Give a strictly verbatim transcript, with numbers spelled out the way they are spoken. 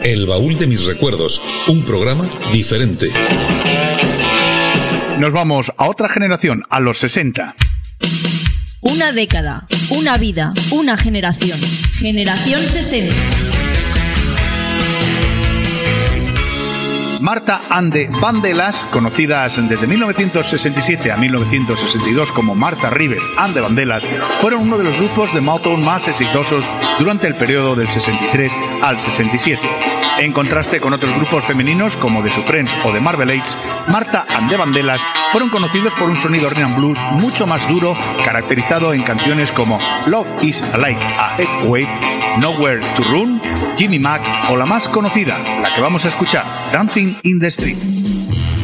El baúl de mis recuerdos, un programa diferente. Nos vamos a otra generación, a los sesenta. Una década, una vida, una generación. Generación sesenta. Martha and the Vandellas, conocidas desde mil novecientos sesenta y siete a mil novecientos sesenta y dos como Martha Reeves and the Vandellas, fueron uno de los grupos de Motown más exitosos durante el periodo del sesenta y tres al sesenta y siete. En contraste con otros grupos femeninos como The Supremes o The Marvelettes, Martha and the Vandellas fueron conocidos por un sonido rhythm and blues mucho más duro, caracterizado en canciones como Love is Like a Earthquake, Nowhere to Run, Jimmy Mack o la más conocida, la que vamos a escuchar, Dancing in the Street.